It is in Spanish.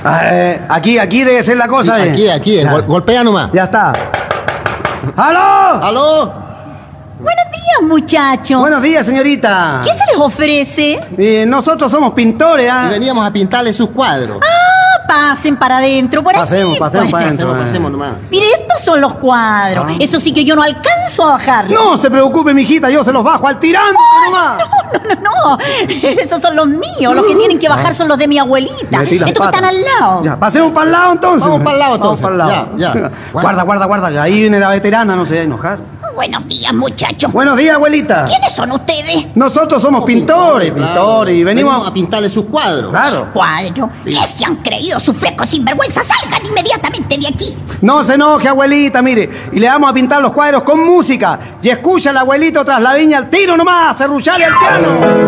Aquí debe ser la cosa. Aquí. Golpea nomás. Ya está. ¡Aló! ¿Aló? Buenos días, muchachos. Buenos días, señorita. ¿Qué se les ofrece? Nosotros somos pintores, Y veníamos a pintarle sus cuadros. Pasen para adentro, por aquí. Pasemos para adentro. Pasemos nomás. Mire, estos son los cuadros. Eso sí que yo no alcanzo a bajarlos. No se preocupe, mijita, yo se los bajo al tirante nomás. No. Esos son los míos. Los que tienen que bajar son los de mi abuelita. Metí las Estos que patas. están al lado. Ya, pasemos para el lado entonces. Vamos para el lado entonces. Vamos para el lado. Ya. Guarda. Ahí viene la veterana, no se va a enojar. Buenos días, muchachos. Buenos días, abuelita. ¿Quiénes son ustedes? Nosotros somos pintores, claro. y venimos a pintarle sus cuadros. Claro. Cuadro. ¿Qué se han creído sus fecos sinvergüenza? Salgan inmediatamente de aquí. No se enoje, abuelita, mire. Y le vamos a pintar los cuadros con música. Y escucha al abuelito tras la viña al tiro nomás, a serrucharle al piano.